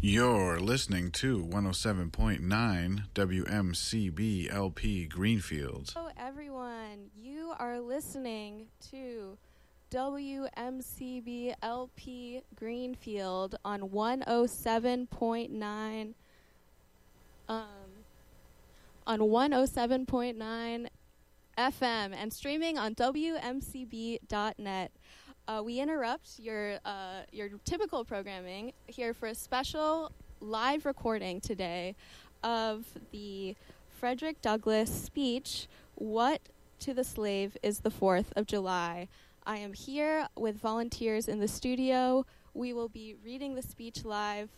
You're listening to 107.9 WMCB LP Greenfield. Hello, everyone. You are listening to WMCB LP Greenfield on 107.9 on 107.9 FM and streaming on WMCB.net. We interrupt your typical programming here for a special live recording today of the Frederick Douglass speech, "What to the Slave is the 4th of July." I am here with volunteers in the studio. We will be reading the speech live.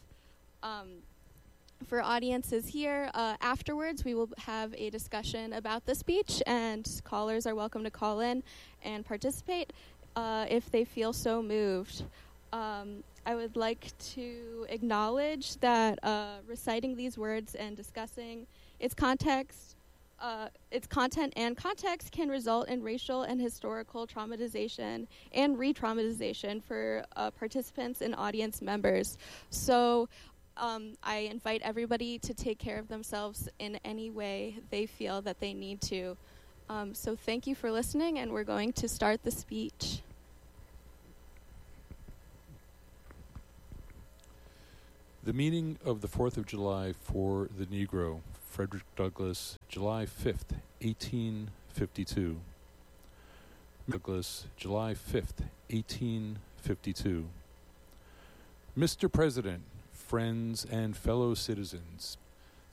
For audiences here, afterwards we will have a discussion about the speech, and callers are welcome to call in and participate if they feel so moved. I would like to acknowledge that reciting these words and discussing its content and context can result in racial and historical traumatization and re-traumatization for participants and audience members. So I invite everybody to take care of themselves in any way they feel that they need to. So thank you for listening, and we're going to start the speech. The meaning of the 4th of July for the Negro, Frederick Douglass, July 5th, 1852. Douglass, July 5th, 1852. Mr. President, friends and fellow citizens,